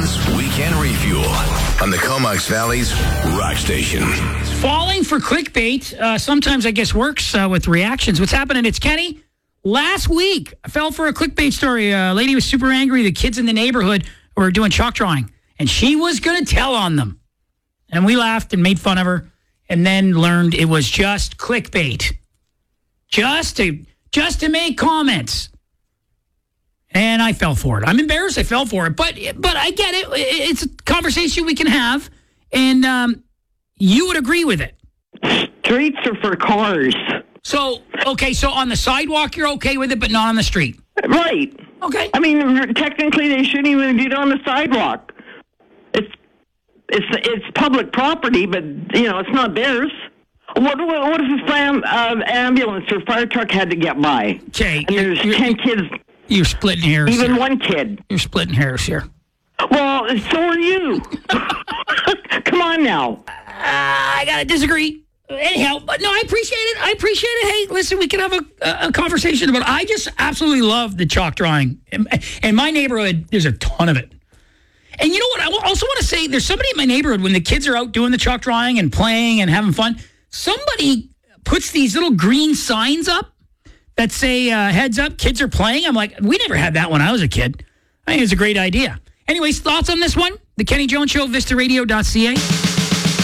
Jones Weekend Refuel on the Comox Valley's Rock Station. Falling for clickbait sometimes, I guess, works with reactions. What's happening? It's Kenny. Last week, I fell for a clickbait story. A lady was super angry. The kids in the neighborhood were doing chalk drawing, and she was going to tell on them. And we laughed and made fun of her, and then learned it was just clickbait. Just to make comments. And I fell for it. I'm embarrassed I fell for it, but I get it. It's a conversation we can have, and you would agree with it. Streets are for cars. So on the sidewalk you're okay with it, but not on the street. Right. Okay. I mean, technically they shouldn't even do it on the sidewalk. It's public property, but it's not theirs. What if a ambulance or fire truck had to get by? Okay. And there's 10 kids. You're splitting hairs. Even here. one kid. You're splitting hairs here. Well, so are you. Come on now. I gotta disagree. Anyhow, but no, I appreciate it. Hey, listen, we can have a conversation about it. I just absolutely love the chalk drawing. In my neighborhood, there's a ton of it. And you know what? I also want to say there's somebody in my neighborhood when the kids are out doing the chalk drawing and playing and having fun, somebody puts these little green signs up that say, heads up, kids are playing. I'm like, we never had that when I was a kid. I think it's a great idea. Anyways, thoughts on this one? The Kenny Jones Show, VistaRadio.ca.